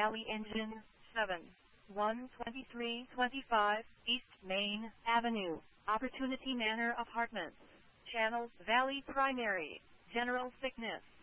Valley Engine 7, 12325 East Main Avenue, Opportunity Manor Apartments. Channel Valley Primary, General Sickness.